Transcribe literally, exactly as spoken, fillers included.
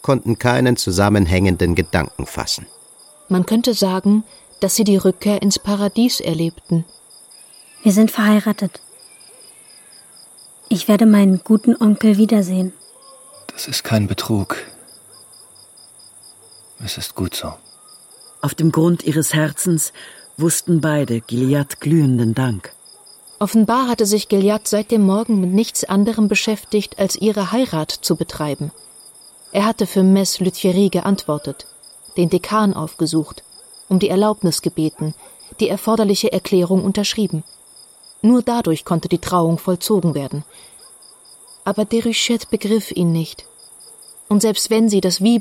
konnten keinen zusammenhängenden Gedanken fassen. Man könnte sagen, dass sie die Rückkehr ins Paradies erlebten. Wir sind verheiratet. Ich werde meinen guten Onkel wiedersehen. Das ist kein Betrug. Es ist gut so. Auf dem Grund ihres Herzens wussten beide Gilead glühenden Dank. Offenbar hatte sich Gilead seit dem Morgen mit nichts anderem beschäftigt, als ihre Heirat zu betreiben. Er hatte für Mess Lethierry geantwortet, den Dekan aufgesucht, um die Erlaubnis gebeten, die erforderliche Erklärung unterschrieben. Nur dadurch konnte die Trauung vollzogen werden. Aber Déruchette begriff ihn nicht. Und selbst wenn sie das Wie